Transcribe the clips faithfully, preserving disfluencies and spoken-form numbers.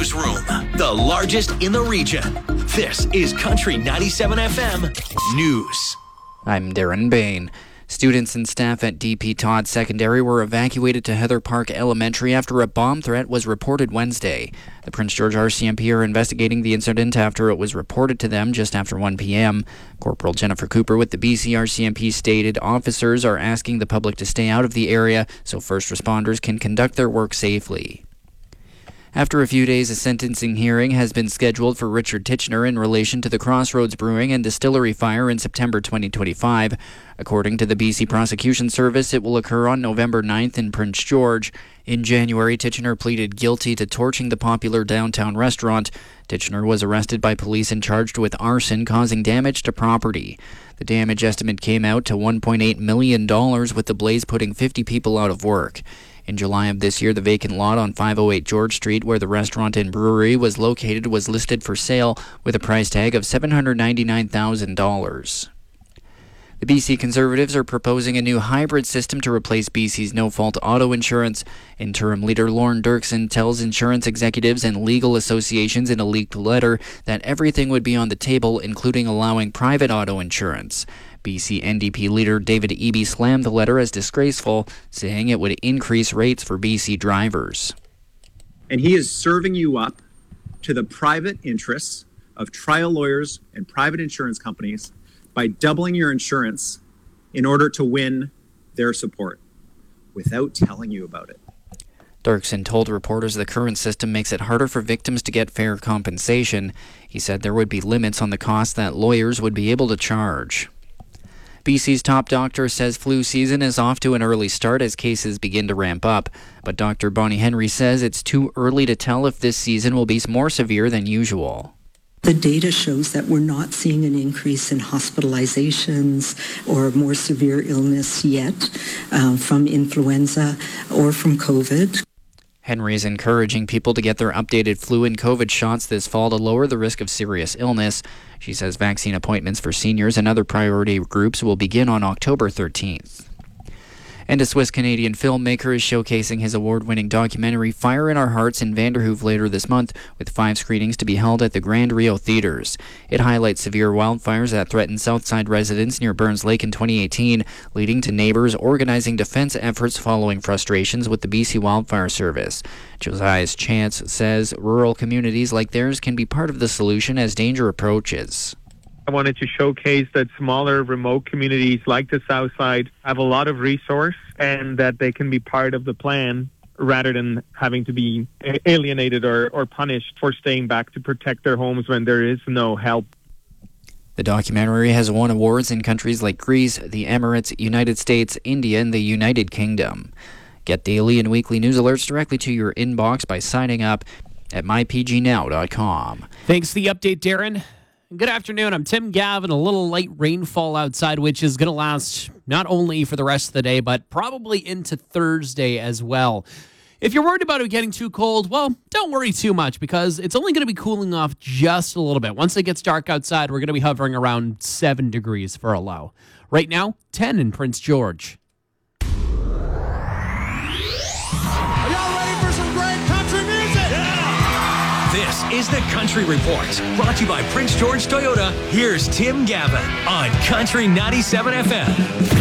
newsroom, the largest in the region. This is Country ninety-seven F M News. I'm Darren Bain. Students and staff at D P Todd Secondary were evacuated to Heather Park Elementary after a bomb threat was reported Wednesday. The Prince George R C M P are investigating the incident after it was reported to them just after one p.m. Corporal Jennifer Cooper with the B C R C M P stated officers are asking the public to stay out of the area so first responders can conduct their work safely. After a few days, a sentencing hearing has been scheduled for Richard Titchener in relation to the Crossroads Brewing and Distillery fire in September twenty twenty-five. According to the B C Prosecution Service, it will occur on November ninth in Prince George. In January, Titchener pleaded guilty to torching the popular downtown restaurant. Titchener was arrested by police and charged with arson causing damage to property. The damage estimate came out to one point eight million dollars, with the blaze putting fifty people out of work. In July of this year, the vacant lot on five oh eight George Street, where the restaurant and brewery was located, was listed for sale with a price tag of seven hundred ninety-nine thousand dollars. The B C Conservatives are proposing a new hybrid system to replace B C's no-fault auto insurance. Interim leader Lorne Dirksen tells insurance executives and legal associations in a leaked letter that everything would be on the table, including allowing private auto insurance. B C N D P leader David Eby slammed the letter as disgraceful, saying it would increase rates for B C drivers. And he is serving you up to the private interests of trial lawyers and private insurance companies by doubling your insurance in order to win their support without telling you about it. Dirksen told reporters the current system makes it harder for victims to get fair compensation. He said there would be limits on the cost that lawyers would be able to charge. B C's top doctor says flu season is off to an early start as cases begin to ramp up. But Doctor Bonnie Henry says it's too early to tell if this season will be more severe than usual. The data shows that we're not seeing an increase in hospitalizations or more severe illness yet um, from influenza or from COVID. Henry is encouraging people to get their updated flu and COVID shots this fall to lower the risk of serious illness. She says vaccine appointments for seniors and other priority groups will begin on October thirteenth. And a Swiss-Canadian filmmaker is showcasing his award-winning documentary Fire in Our Hearts in Vanderhoof later this month, with five screenings to be held at the Grand Rio Theaters. It highlights severe wildfires that threatened Southside residents near Burns Lake in twenty eighteen, leading to neighbors organizing defense efforts following frustrations with the B C Wildfire Service. Josiah Chance says rural communities like theirs can be part of the solution as danger approaches. I wanted to showcase that smaller, remote communities like the South Side have a lot of resource and that they can be part of the plan rather than having to be alienated or, or punished for staying back to protect their homes when there is no help. The documentary has won awards in countries like Greece, the Emirates, United States, India, and the United Kingdom. Get daily and weekly news alerts directly to your inbox by signing up at my p g now dot com. Thanks for the update, Darren. Good afternoon. I'm Tim Gavin. A little light rainfall outside, which is going to last not only for the rest of the day, but probably into Thursday as well. If you're worried about it getting too cold, well, don't worry too much because it's only going to be cooling off just a little bit. Once it gets dark outside, we're going to be hovering around seven degrees for a low. Right now, ten in Prince George. This is the Country Report, brought to you by Prince George Toyota. Here's Tim Gavin on Country ninety-seven F M.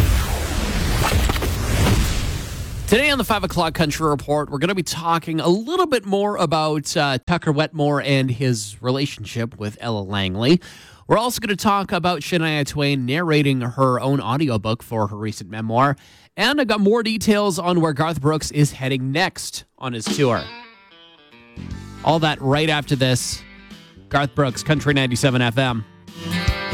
Today on the five o'clock Country Report, we're going to be talking a little bit more about uh, Tucker Wetmore and his relationship with Ella Langley. We're also going to talk about Shania Twain narrating her own audiobook for her recent memoir. And I got more details on where Garth Brooks is heading next on his tour. All that right after this. Garth Brooks, Country ninety-seven F M.